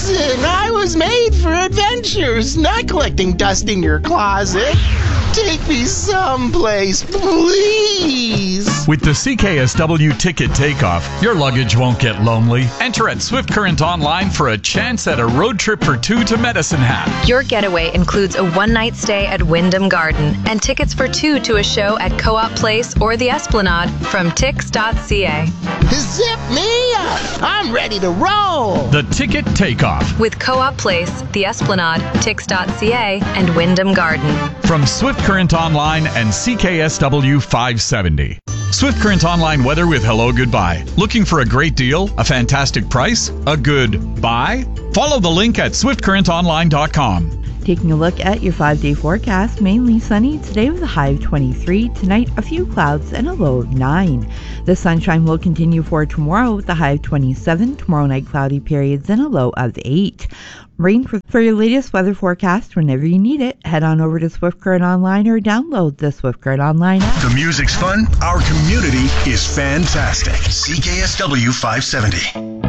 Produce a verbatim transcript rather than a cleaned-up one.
Listen, I was made for adventures, not collecting dust in your closet. Take me someplace, please. With the C K S W Ticket Takeoff, your luggage won't get lonely. Enter at Swift Current Online for a chance at a road trip for two to Medicine Hat. Your getaway includes a one-night stay at Wyndham Garden and tickets for two to a show at Co-op Place or the Esplanade from tix dot c a. Zip me up. I'm ready to roll. The Ticket Takeoff. With Co-op Place, the Esplanade, tix dot c a, and Wyndham Garden. From Swift Current Online and C K S W five seventy. Swift Current Online weather with Hello Goodbye. Looking for a great deal? A fantastic price? A good buy? Follow the link at swift current online dot com. Taking a look at your five-day forecast, mainly sunny today with a high of twenty-three. Tonight, a few clouds and a low of nine. The sunshine will continue for tomorrow with a high of twenty-seven. Tomorrow night, cloudy periods and a low of eight. Rain for, for your latest weather forecast whenever you need it. Head on over to Swift Current Online or download the Swift Current Online app. The music's fun. Our community is fantastic. C K S W five seventy.